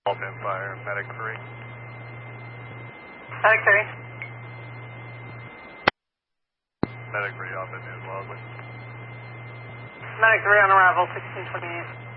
Empire, Medic 3. Medic 3. Medic 3 off at News Wellesley. Medic 3 on arrival, 1628.